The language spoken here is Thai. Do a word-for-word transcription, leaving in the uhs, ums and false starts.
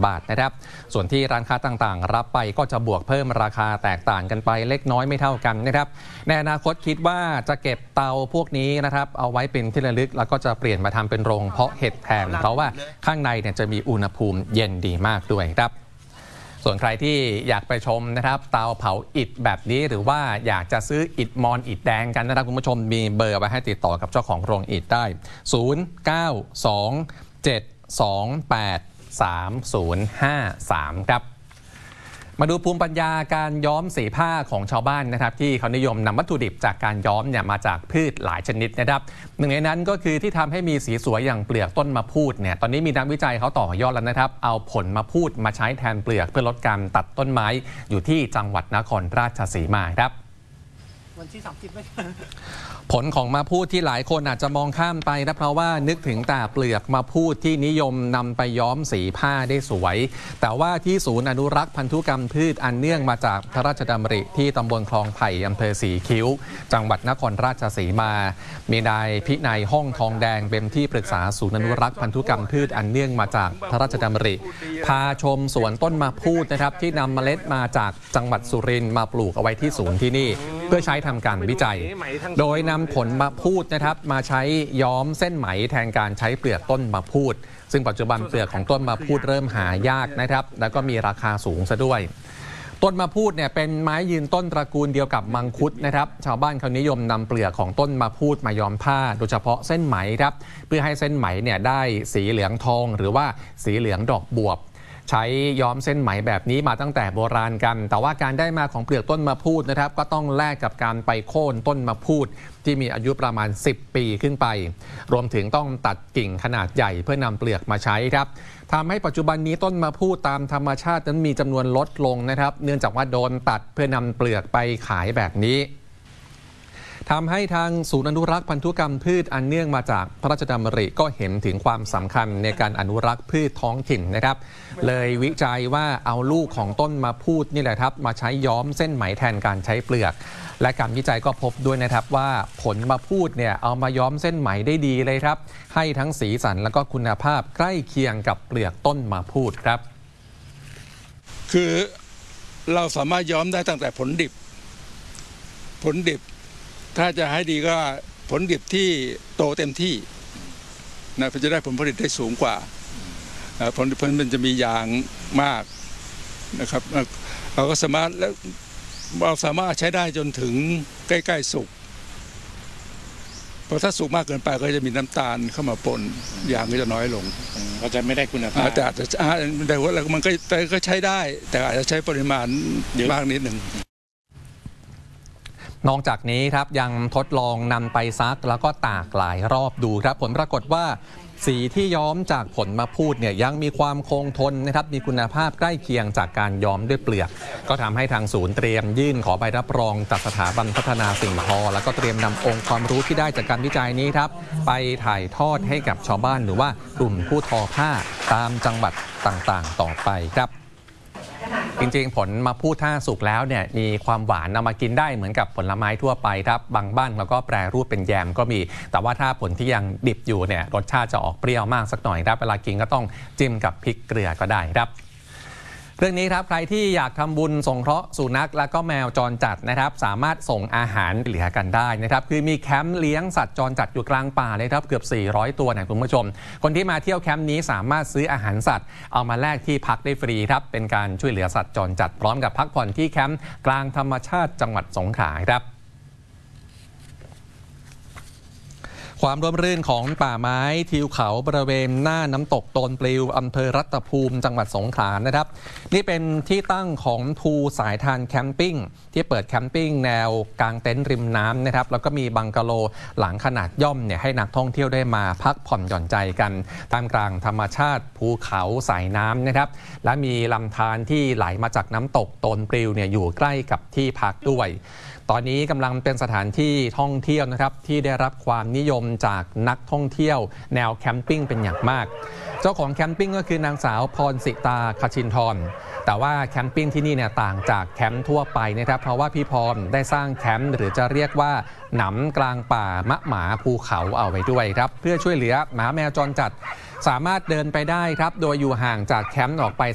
บาทนะครับส่วนที่ร้านค้าต่างๆรับไปก็จะบวกเพิ่มราคาแตกต่างกันไปเล็กน้อยไม่เท่ากันนะครับในอนาคตคิดว่าจะเก็บเตาพวกนี้นะครับเอาไว้เป็นที่ระลึกแล้วก็จะเปลี่ยนมาทำเป็นโรงเพาะเห็ดแทนเพราะว่าข้างในเนี่ยจะมีอุณหภูมิเย็นดีมากด้วยครับส่วนใครที่อยากไปชมนะครับเตาเผาอิฐแบบนี้หรือว่าอยากจะซื้ออิฐมอนอิฐแดงกันนะครับคุณผู้ชมมีเบอร์ไว้ให้ติดต่อกับเจ้าของโรงอิฐได้ศูนย์ เก้า สอง เจ็ด สอง แปด สาม ศูนย์ ห้า สามครับมาดูภูมิปัญญาการย้อมสีผ้าของชาวบ้านนะครับที่เขานิยมนำวัตถุดิบจากการย้อมเนี่ยมาจากพืชหลายชนิดนะครับหนึ่งในนั้นก็คือที่ทำให้มีสีสวยอย่างเปลือกต้นมะพูดเนี่ยตอนนี้มีนักวิจัยเขาต่อยอดแล้วนะครับเอาผลมะพูดมาใช้แทนเปลือกเพื่อลดการตัดต้นไม้อยู่ที่จังหวัดนครราชสีมาครับวันที่สามสิบไหมผลของมะพูดที่หลายคนอาจจะมองข้ามไปนะเพราะว่านึกถึงแต่เปลือกมะพูดที่นิยมนำไปย้อมสีผ้าได้สวยแต่ว่าที่ศูนย์อนุรักษ์พันธุกรรมพืชอันเนื่องมาจากพระราชดำริที่ตำบลคลองไผ่อำเภอสีคิ้วจังหวัดนครราชสีมามีนายพินัยห้องทองแดงเป็นที่ปรึกษาศูนย์อนุรักษ์พันธุกรรมพืชอันเนื่องมาจากพระราชดำริพาชมสวนต้นมะพูดนะครับที่นำเมล็ดมาจากจังหวัดสุรินทร์มาปลูกเอาไว้ที่ศูนย์ที่นี่เพื่อใช้ทำการวิจัยโดยนำผลมะพูดนะครับมาใช้ย้อมเส้นไหมแทนการใช้เปลือกต้นมะพูดซึ่งปัจจุบันเปลือกของต้นมะพูดเริ่มหายากนะครับแล้วก็มีราคาสูงซะด้วยต้นมะพูดเนี่ยเป็นไม้ยืนต้นตระกูลเดียวกับมังคุดนะครับชาวบ้านเขานิยมนำเปลือกของต้นมะพูดมาย้อมผ้าโดยเฉพาะเส้นไหมครับเพื่อให้เส้นไหมเนี่ยได้สีเหลืองทองหรือว่าสีเหลืองดอกบวบใช้ย้อมเส้นไหมแบบนี้มาตั้งแต่โบราณกันแต่ว่าการได้มาของเปลือกต้นมะพูดนะครับก็ต้องแลกกับการไปโค่นต้นมะพูดที่มีอายุประมาณสิบปีขึ้นไปรวมถึงต้องตัดกิ่งขนาดใหญ่เพื่อนำเปลือกมาใช้ครับทำให้ปัจจุบันนี้ต้นมะพูดตามธรรมชาตินั้นมีจำนวนลดลงนะครับเนื่องจากว่าโดนตัดเพื่อนำเปลือกไปขายแบบนี้ทำให้ทางศูนย์อนุรักษ์พันธุกรรมพืชอันเนื่องมาจากพระราชดำริก็เห็นถึงความสำคัญในการอนุรักษ์พืชท้องถิ่นนะครับเลยวิจัยว่าเอาลูกของต้นมะพูดนี่แหละครับมาใช้ย้อมเส้นไหมแทนการใช้เปลือกและการวิจัยก็พบด้วยนะครับว่าผลมะพูดเนี่ยเอามาย้อมเส้นไหมได้ดีเลยครับให้ทั้งสีสันและก็คุณภาพใกล้เคียงกับเปลือกต้นมะพูดครับคือเราสามารถย้อมได้ตั้งแต่ผลดิบผลดิบถ้าจะให้ดีก็ผลดิบที่โตเต็มที่นะเพื่อจะได้ผลผลิตได้สูงกว่าผลผลมันจะมียางมากนะครับเราก็สามารถแล้วเราสามารถใช้ได้จนถึงใกล้ๆสุกเพราะถ้าสุกมากเกินไปก็จะมีน้ำตาลเข้ามาปนยางก็จะน้อยลงก็จะไม่ได้คุณภาพแต่แต่ว่ามันก็ก็ใช้ได้แต่อาจจะใช้ปริมาณมากนิดหนึ่งนอกจากนี้ครับยังทดลองนำไปซักแล้วก็ตากหลายรอบดูครับผลปรากฏว่าสีที่ย้อมจากผลมะพูดเนี่ยยังมีความคงทนนะครับมีคุณภาพใกล้เคียงจากการย้อมด้วยเปลือกก็ทำให้ทางศูนย์เตรียมยื่นขอใบรับรองจากสถาบันพัฒนาสิ่งทอแล้วก็เตรียมนำองค์ความรู้ที่ได้จากการวิจัยนี้ครับไปถ่ายทอดให้กับชาวบ้านหรือว่ากลุ่มผู้ทอผ้าตามจังหวัดต่างๆต่อไปครับจริงๆผลมะพูดถ้าสุกแล้วเนี่ยมีความหวานนำมากินได้เหมือนกับผลไม้ทั่วไปครับบางบ้านเราก็แปรรูปเป็นแยมก็มีแต่ว่าถ้าผลที่ยังดิบอยู่เนี่ยรสชาติจะออกเปรี้ยวมากสักหน่อยครับเวลากินก็ต้องจิ้มกับพริกเกลือก็ได้ครับเรื่องนี้ครับใครที่อยากทำบุญสงเคราะห์สุนัขและก็แมวจรจัดนะครับสามารถส่งอาหารเหลือกันได้นะครับคือมีแคมป์เลี้ยงสัตว์จรจัดอยู่กลางป่าเลยครับเกือบสี่ร้อยตัวนะคุณผู้ชมคนที่มาเที่ยวแคมป์นี้สามารถซื้ออาหารสัตว์เอามาแลกที่พักได้ฟรีครับเป็นการช่วยเหลือสัตว์จรจัดพร้อมกับพักผ่อนที่แคมป์กลางธรรมชาติจังหวัดสงขลาครับความร่มรื่นของป่าไม้ทิวเขาบริเวณหน้าน้ำตกโตนปลิวอำเภอรัตภูมิจังหวัดสงขลานะครับนี่เป็นที่ตั้งของภูสายทานแคมปิ้งที่เปิดแคมปิ้งแนวกางเต็นท์ริมน้ำนะครับแล้วก็มีบังกะโลหลังขนาดย่อมเนี่ยให้นักท่องเที่ยวได้มาพักผ่อนหย่อนใจกันท่ามกลางธรรมชาติภูเขาสายน้ำนะครับและมีลำธารที่ไหลมาจากน้ำตกโตนปลิวเนี่ยอยู่ใกล้กับที่พักด้วยตอนนี้กำลังเป็นสถานที่ท่องเที่ยวนะครับที่ได้รับความนิยมจากนักท่องเที่ยวแนวแคมปิ้งเป็นอย่างมากเจ้าของแคมปิ้งก็คือนางสาวพรสิตาคชินทรแต่ว่าแคมปิ้งที่นี่เนี่ยต่างจากแคมป์ทั่วไปนะครับเพราะว่าพี่พรได้สร้างแคมป์หรือจะเรียกว่าหนำกลางป่ามะหมาภูเขาเอาไว้ด้วยครับเพื่อช่วยเหลือหมาแมวจรจัดสามารถเดินไปได้ครับโดยอยู่ห่างจากแคมป์ออกไป